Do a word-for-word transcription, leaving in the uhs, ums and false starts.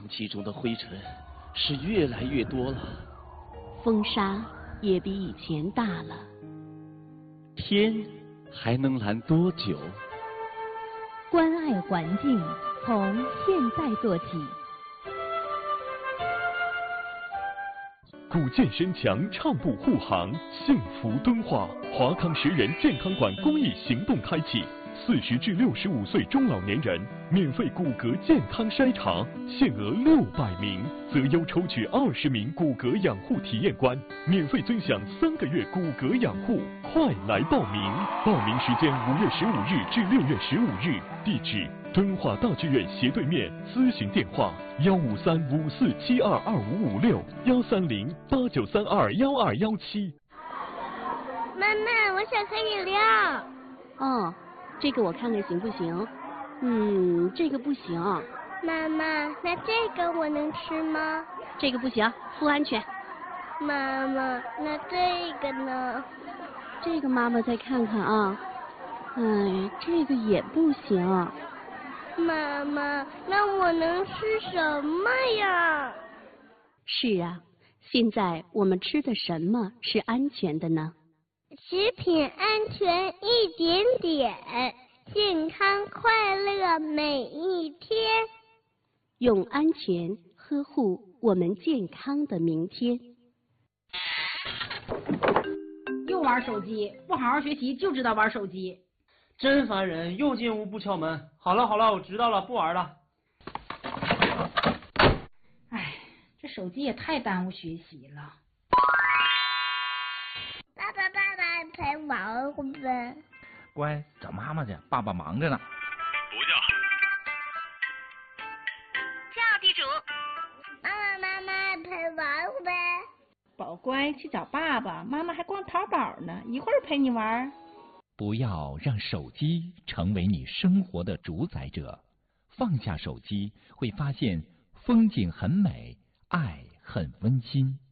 气中的灰尘是越来越多了， 风沙也比以前大了。 天还能蓝多久？ 关爱环境，从现在做起。 古健身墙畅步护航，幸福敦化。华康十人健康馆公益行动开启，四十至六十五岁中老年人免费骨骼健康筛查，限额六百名，择优抽取二十名骨骼养护体验官，免费尊享三个月骨骼养护，快来报名！报名时间五月十五日至六月十五日，地址敦化大剧院斜对面，咨询电话幺五三五四七二二五五六幺三零八九三二幺二幺七。 妈妈，我想喝饮料。 哦，这个我看看行不行？嗯，这个不行。 妈妈，那这个我能吃吗？ 这个不行，不安全。 妈妈，那这个呢？ 这个妈妈再看看啊。哎，这个也不行。 妈妈，那我能吃什么呀？ 是啊，现在我们吃的什么是安全的呢？ 食品安全一点点，健康快乐每一天。 用安全呵护我们健康的明天。 又玩手机，不好好学习就知道玩手机。 真烦人，又进屋不敲门。好了好了，我知道了，不玩了。 哎，这手机也太耽误学习了。 爸爸爸爸陪玩会呗。 乖，找妈妈去，爸爸忙着呢。 不叫。 叫地主。妈妈妈妈陪玩会呗。 宝乖，去找爸爸，妈妈还逛淘宝呢，一会儿陪你玩。 不要让手机成为你生活的主宰者，放下手机，会发现风景很美，爱很温馨。